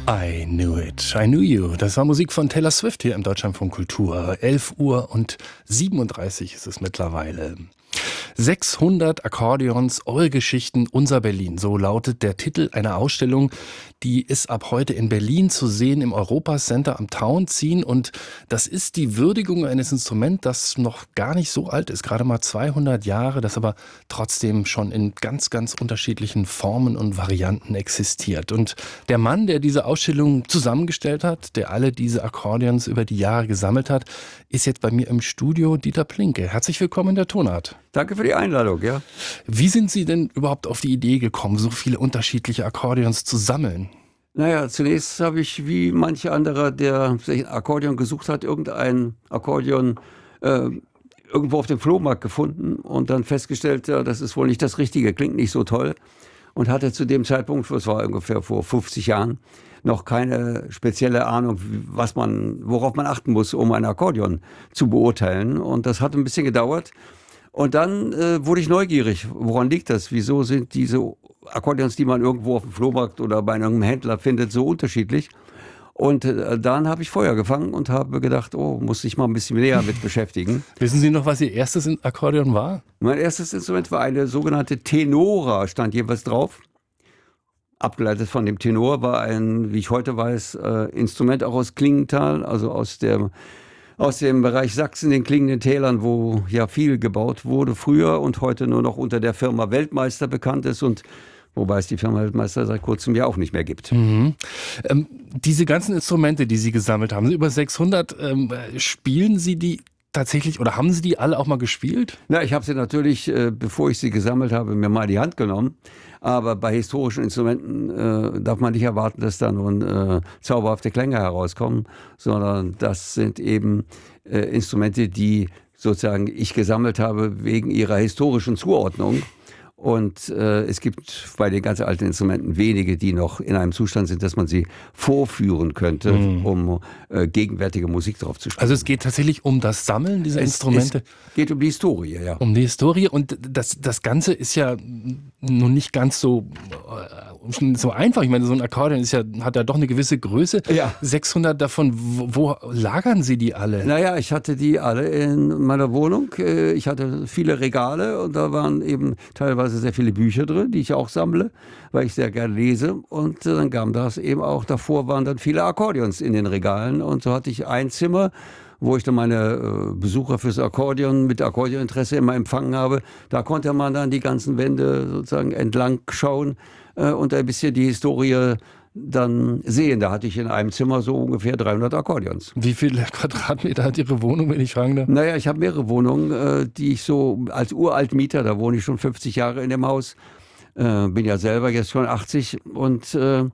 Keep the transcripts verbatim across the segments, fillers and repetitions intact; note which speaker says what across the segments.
Speaker 1: I knew it, I knew you. Das war Musik von Taylor Swift hier im Deutschlandfunk Kultur. elf Uhr und siebenunddreißig ist es mittlerweile. sechshundert Akkordeons, eure Geschichten, unser Berlin. So lautet der Titel einer Ausstellung, die ist ab heute in Berlin zu sehen im Europa-Center am Tauentziehen. Und das ist die Würdigung eines Instruments, das noch gar nicht so alt ist, gerade mal zweihundert Jahre, das aber trotzdem schon in ganz, ganz unterschiedlichen Formen und Varianten existiert. Und der Mann, der diese Ausstellung zusammengestellt hat, der alle diese Akkordeons über die Jahre gesammelt hat, ist jetzt bei mir im Studio, Dieter Plinke. Herzlich willkommen in der Tonart.
Speaker 2: Danke für die Einladung, ja.
Speaker 1: Wie sind Sie denn überhaupt auf die Idee gekommen, so viele unterschiedliche Akkordeons zu sammeln?
Speaker 2: Naja, zunächst habe ich, wie manche anderer, der sich ein Akkordeon gesucht hat, irgendein Akkordeon äh, irgendwo auf dem Flohmarkt gefunden und dann festgestellt, ja, das ist wohl nicht das Richtige, klingt nicht so toll. Und hatte zu dem Zeitpunkt, das war ungefähr vor fünfzig Jahren, noch keine spezielle Ahnung, was man, worauf man achten muss, um ein Akkordeon zu beurteilen. Und das hat ein bisschen gedauert. Und dann äh, wurde ich neugierig. Woran liegt das? Wieso sind diese Akkordeons, die man irgendwo auf dem Flohmarkt oder bei einem Händler findet, so unterschiedlich? Und äh, dann habe ich Feuer gefangen und habe gedacht, oh, muss ich mal ein bisschen näher mit beschäftigen.
Speaker 1: Wissen Sie noch, was Ihr erstes Akkordeon war?
Speaker 2: Mein erstes Instrument war eine sogenannte Tenora, stand jeweils drauf. Abgeleitet von dem Tenor war ein, wie ich heute weiß, äh, Instrument auch aus Klingenthal, also aus der aus dem Bereich Sachsen, den klingenden Tälern, wo ja viel gebaut wurde früher und heute nur noch unter der Firma Weltmeister bekannt ist und wobei es die Firma Weltmeister seit kurzem ja auch nicht mehr gibt.
Speaker 1: Mhm. Ähm, diese ganzen Instrumente, die Sie gesammelt haben, über sechshundert, ähm, spielen Sie die tatsächlich oder haben Sie die alle auch mal gespielt?
Speaker 2: Na, ich habe sie natürlich, äh, bevor ich sie gesammelt habe, mir mal in die Hand genommen. Aber bei historischen Instrumenten äh, darf man nicht erwarten, dass da nun äh, zauberhafte Klänge herauskommen, sondern das sind eben äh, Instrumente, die sozusagen ich gesammelt habe wegen ihrer historischen Zuordnung. Und äh, es gibt bei den ganz alten Instrumenten wenige, die noch in einem Zustand sind, dass man sie vorführen könnte, mhm. um äh, gegenwärtige Musik drauf zu spielen.
Speaker 1: Also es geht tatsächlich um das Sammeln dieser es, Instrumente?
Speaker 2: Es geht um die Historie, ja.
Speaker 1: Um die Historie und das, das Ganze ist ja nun nicht ganz so, äh, so einfach. Ich meine, so ein Akkordeon ist ja, hat ja doch eine gewisse Größe. Ja. sechshundert davon, wo, wo lagern Sie die alle?
Speaker 2: Naja, ich hatte die alle in meiner Wohnung. Ich hatte viele Regale und da waren eben teilweise sehr viele Bücher drin, die ich auch sammle, weil ich sehr gerne lese. Und dann kam das eben auch, davor waren dann viele Akkordeons in den Regalen. Und so hatte ich ein Zimmer, wo ich dann meine Besucher fürs Akkordeon mit Akkordeoninteresse immer empfangen habe. Da konnte man dann die ganzen Wände sozusagen entlang schauen und ein bisschen die Historie dann sehen. Da hatte ich in einem Zimmer so ungefähr dreihundert Akkordeons.
Speaker 1: Wie viele Quadratmeter hat Ihre Wohnung, wenn ich fragen darf?
Speaker 2: Naja, ich habe mehrere Wohnungen, die ich so als Uraltmieter, da wohne ich schon fünfzig Jahre in dem Haus, äh, bin ja selber jetzt schon achtzig und äh,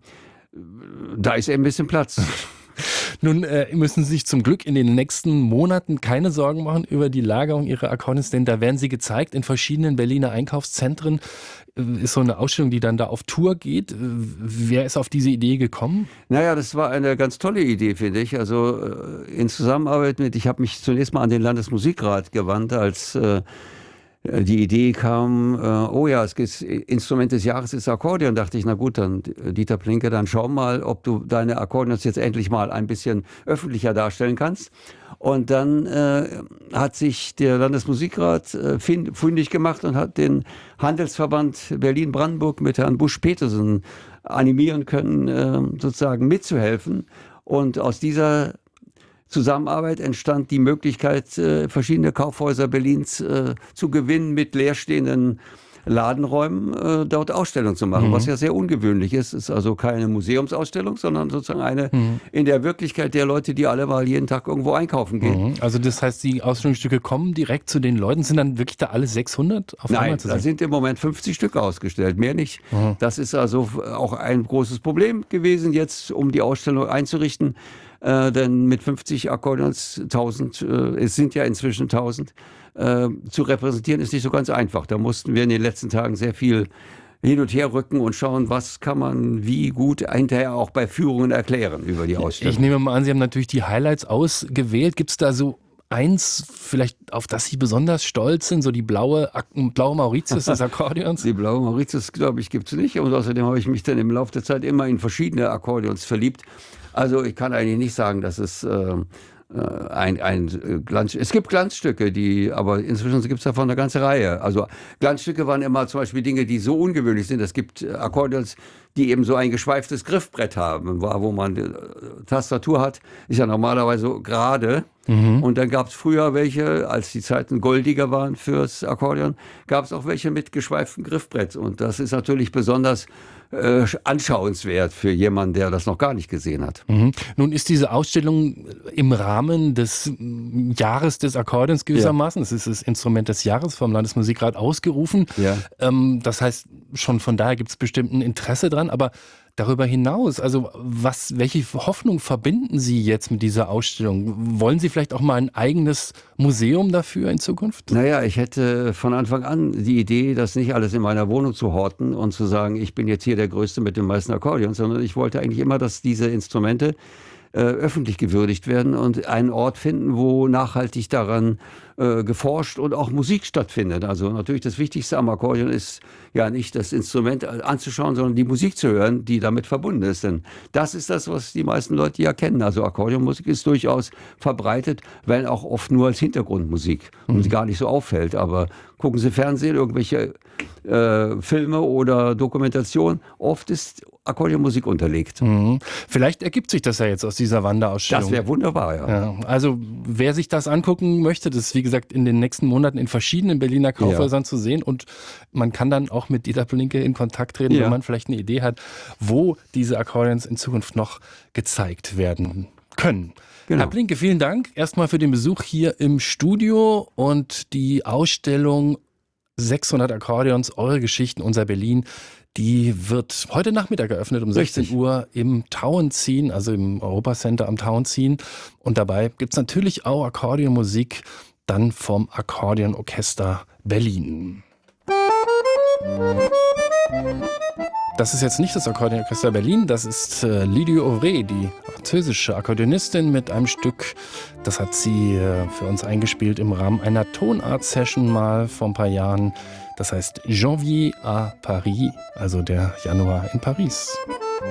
Speaker 2: da ist eben ein bisschen Platz.
Speaker 1: Nun äh, müssen Sie sich zum Glück in den nächsten Monaten keine Sorgen machen über die Lagerung Ihrer Akkordeons, denn da werden sie gezeigt in verschiedenen Berliner Einkaufszentren. Äh, ist so eine Ausstellung, die dann da auf Tour geht. Äh, wer ist auf diese Idee gekommen?
Speaker 2: Naja, das war eine ganz tolle Idee, finde ich. Also äh, in Zusammenarbeit mit, ich habe mich zunächst mal an den Landesmusikrat gewandt, als äh, die Idee kam, äh, oh ja, es gibt Instrument des Jahres ist Akkordeon. Dachte ich, na gut, dann Dieter Plinke, dann schau mal, ob du deine Akkordeons jetzt endlich mal ein bisschen öffentlicher darstellen kannst. Und dann äh, hat sich der Landesmusikrat äh, fündig gemacht und hat den Handelsverband Berlin-Brandenburg mit Herrn Busch-Petersen animieren können, äh, sozusagen mitzuhelfen. Und aus dieser Zusammenarbeit entstand die Möglichkeit, äh, verschiedene Kaufhäuser Berlins äh, zu gewinnen mit leerstehenden Ladenräumen, äh, dort Ausstellungen zu machen, mhm. was ja sehr ungewöhnlich ist. Es ist also keine Museumsausstellung, sondern sozusagen eine mhm. in der Wirklichkeit der Leute, die alle mal jeden Tag irgendwo einkaufen gehen.
Speaker 1: Mhm. Also das heißt, die Ausstellungsstücke kommen direkt zu den Leuten, sind dann wirklich da alle sechshundert auf
Speaker 2: Nein,
Speaker 1: einmal zu
Speaker 2: da sind im Moment fünfzig Stück ausgestellt, mehr nicht. Mhm. Das ist also auch ein großes Problem gewesen, jetzt um die Ausstellung einzurichten. Äh, denn mit fünfzig Akkordeons, tausend, äh, es sind ja inzwischen tausend, äh, zu repräsentieren ist nicht so ganz einfach. Da mussten wir in den letzten Tagen sehr viel hin und her rücken und schauen, was kann man wie gut hinterher auch bei Führungen erklären über die Ausstellung.
Speaker 1: Ich nehme mal an, Sie haben natürlich die Highlights ausgewählt. Gibt es da so eins vielleicht, auf das Sie besonders stolz sind, so die blaue, blaue Mauritius des Akkordeons?
Speaker 2: Die blaue Mauritius, glaube ich, gibt es nicht. Und außerdem habe ich mich dann im Laufe der Zeit immer in verschiedene Akkordeons verliebt. Also ich kann eigentlich nicht sagen, dass es äh, ein, ein Glanz... Es gibt Glanzstücke, die, aber inzwischen gibt es davon eine ganze Reihe. Also Glanzstücke waren immer zum Beispiel Dinge, die so ungewöhnlich sind. Es gibt Akkordeons, die eben so ein geschweiftes Griffbrett haben, wo man äh, Tastatur hat, ist ja normalerweise so gerade. Mhm. Und dann gab es früher welche, als die Zeiten goldiger waren fürs Akkordeon, gab es auch welche mit geschweiftem Griffbrett. Und das ist natürlich besonders äh, anschauenswert für jemanden, der das noch gar nicht gesehen hat.
Speaker 1: Mhm. Nun ist diese Ausstellung im Rahmen des Jahres des Akkordeons gewissermaßen, es ja. ist das Instrument des Jahres vom Landesmusikrat ausgerufen. Ja. Ähm, das heißt, schon von daher gibt es bestimmt ein Interesse dran, aber darüber hinaus, also was, welche Hoffnung verbinden Sie jetzt mit dieser Ausstellung? Wollen Sie vielleicht auch mal ein eigenes Museum dafür in Zukunft?
Speaker 2: Naja, ich hätte von Anfang an die Idee, das nicht alles in meiner Wohnung zu horten und zu sagen, ich bin jetzt hier der Größte mit den meisten Akkordeons, sondern ich wollte eigentlich immer, dass diese Instrumente äh, öffentlich gewürdigt werden und einen Ort finden, wo nachhaltig daran äh, geforscht und auch Musik stattfindet. Also natürlich das Wichtigste am Akkordeon ist ja nicht das Instrument anzuschauen, sondern die Musik zu hören, die damit verbunden ist. Denn das ist das, was die meisten Leute ja kennen. Also Akkordeonmusik ist durchaus verbreitet, wenn auch oft nur als Hintergrundmusik und mhm. gar nicht so auffällt. Aber gucken Sie Fernsehen, irgendwelche äh, Filme oder Dokumentationen, oft ist Akkordeonmusik unterlegt.
Speaker 1: Mhm. Vielleicht ergibt sich das ja jetzt aus dieser Wanderausstellung.
Speaker 2: Das wäre wunderbar, ja.
Speaker 1: ja. Also wer sich das angucken möchte, das ist wie gesagt in den nächsten Monaten in verschiedenen Berliner Kaufhäusern ja. zu sehen und man kann dann auch mit Dieter Blinke in Kontakt treten, ja. wenn man vielleicht eine Idee hat, wo diese Akkordeons in Zukunft noch gezeigt werden können. Genau. Herr Blinke, vielen Dank erstmal für den Besuch hier im Studio und die Ausstellung sechshundert Akkordeons, eure Geschichten, unser Berlin. Die wird heute Nachmittag eröffnet um sechzehn Richtig. Uhr im Tauentzien, also im Europacenter am Tauentzien. Und dabei gibt es natürlich auch Akkordeonmusik, dann vom Akkordeonorchester Berlin. Das ist jetzt nicht das Akkordeonorchester Berlin, das ist äh, Lydie Auvray, die französische Akkordeonistin mit einem Stück, das hat sie äh, für uns eingespielt im Rahmen einer Tonart-Session mal vor ein paar Jahren. Das heißt Janvier à Paris, also der Januar in Paris.